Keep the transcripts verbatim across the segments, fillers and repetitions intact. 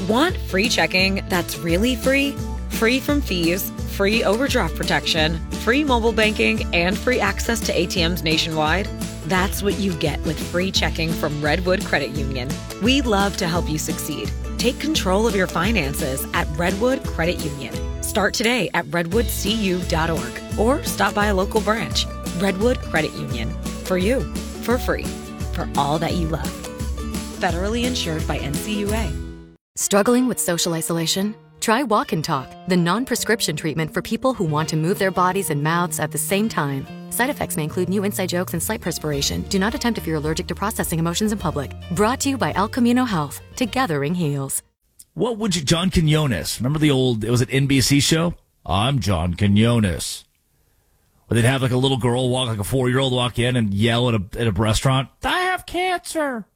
Want free checking that's really free? Free from fees, free overdraft protection, free mobile banking, and free access to A T Ms nationwide? That's what you get with free checking from Redwood Credit Union. We love to help you succeed. Take control of your finances at Redwood Credit Union. Start today at redwood c u dot org or stop by a local branch. Redwood Credit Union. For you, for free, for all that you love. Federally insured by N C U A. Struggling with social isolation? Try Walk and Talk, the non-prescription treatment for people who want to move their bodies and mouths at the same time. Side effects may include new inside jokes and slight perspiration. Do not attempt if you're allergic to processing emotions in public. Brought to you by El Camino Health. Together-ing heals. What would you, John Quinones? Remember the old, it was an N B C show? I'm John Quinones. Where they'd have like a little girl walk, like a four-year-old walk in and yell at a, at a restaurant, I have cancer.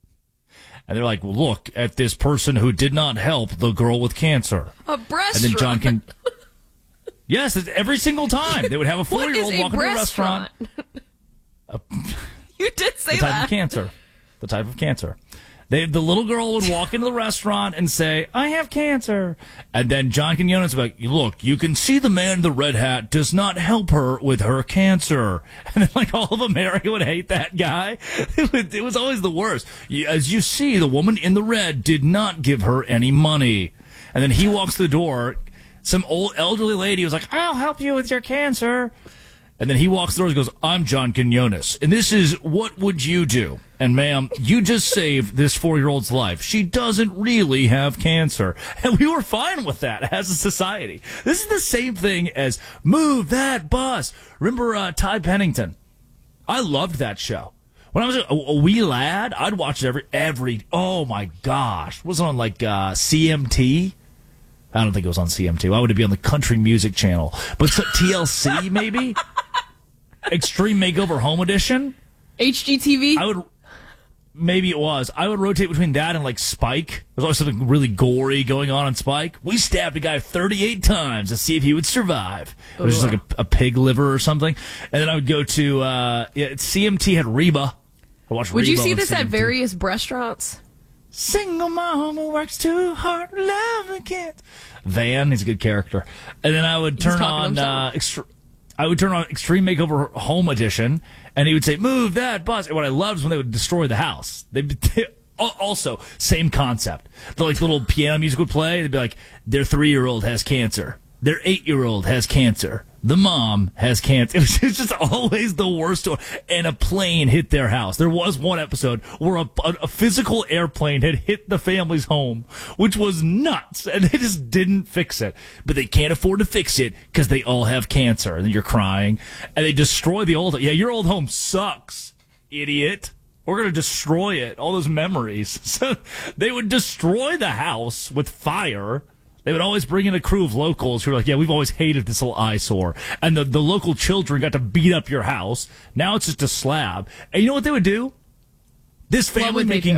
And they're like, well, look at this person who did not help the girl with cancer. A breast. And then John can. Yes, every single time they would have a four-year-old walk into a restaurant. Uh, you did say the type that. of cancer. The type of cancer. They, the little girl would walk into the restaurant and say, I have cancer. And then John Quinones would be like, look, you can see the man in the red hat does not help her with her cancer. And then, like, all of America would hate that guy. It was, it was always the worst. As you see, the woman in the red did not give her any money. And then he walks through the door. Some old elderly lady was like, I'll help you with your cancer. And then he walks through and goes, I'm John Quinones. And this is What Would You Do? And ma'am, you just saved this four-year-old's life. She doesn't really have cancer. And we were fine with that as a society. This is the same thing as Move That Bus. Remember uh, Ty Pennington? I loved that show. When I was a, a wee lad, I'd watch it every, every, oh my gosh. Was it on like uh, C M T? I don't think it was on C M T. Why would it be on the Country Music Channel? But so, T L C, maybe? Extreme Makeover Home Edition? H G T V? I would, maybe it was. I would rotate between that and like Spike. There's always something really gory going on on Spike. We stabbed a guy thirty-eight times to see if he would survive. It was just like a, a pig liver or something. And then I would go to, uh, yeah, C M T had Reba. I watched Would Reba you see this C M T. at various restaurants? Single mom who works too hard to love the kids. Van, he's a good character. And then I would turn on, uh, extre- I would turn on Extreme Makeover Home Edition, and he would say, move that bus. And what I loved is when they would destroy the house. They, they also, same concept. The like little piano music would play. They'd be like, their three-year-old has cancer. Their eight-year-old has cancer. The mom has cancer. It was just always the worst story. And a plane hit their house. There was one episode where a, a, a physical airplane had hit the family's home, which was nuts. And they just didn't fix it. But they can't afford to fix it because they all have cancer. And then you're crying. And they destroy the old. Yeah, your old home sucks, idiot. We're going to destroy it. All those memories. So they would destroy the house with fire. They would always bring in a crew of locals who were like, yeah, we've always hated this little eyesore. And the, the local children got to beat up your house. Now it's just a slab. And you know what they would do? This family making,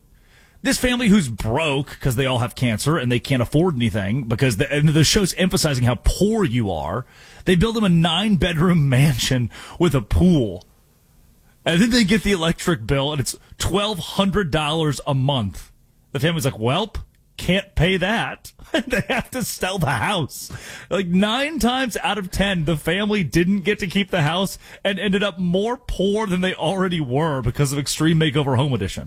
this family who's broke because they all have cancer and they can't afford anything because the, and the show's emphasizing how poor you are. They build them a nine bedroom mansion with a pool. And then they get the electric bill and it's twelve hundred dollars a month. The family's like, welp. Can't pay that. They have to sell the house. Like nine times out of ten, the family didn't get to keep the house and ended up more poor than they already were because of Extreme Makeover Home Edition.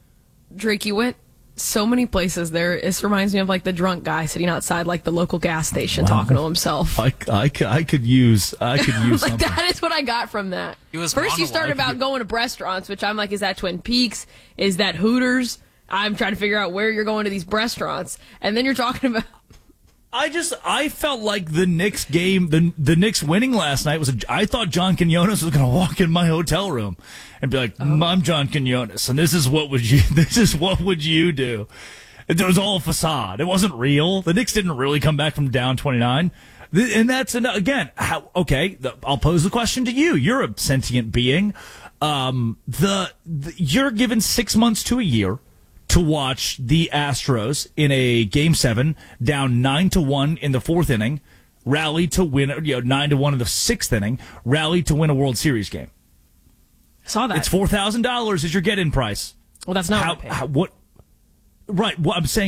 Drake, you went so many places there. This reminds me of like the drunk guy sitting outside like the local gas station wow. talking to himself. I, I, I could use, I could use like something. That is what I got from that. First you started about going to restaurants, which I'm like, is that Twin Peaks? Is that Hooters? I'm trying to figure out where you're going to these restaurants. And then you're talking about... I just, I felt like the Knicks game, the the Knicks winning last night was, a, I thought John Quinones was going to walk in my hotel room and be like, oh. I'm John Quinones, and this is what would you, this is what would you do? It was all a facade. It wasn't real. The Knicks didn't really come back from down twenty-nine. And that's, again, how, okay, the, I'll pose the question to you. You're a sentient being. Um, the, the you're given six months to a year to watch the Astros in a game seven, down nine to one in the fourth inning, rally to win, you know, nine to one in the sixth inning, rally to win a World Series game. I saw that. It's four thousand dollars is your get-in price. Well, that's not how, what I paid. How, what, right, what I'm saying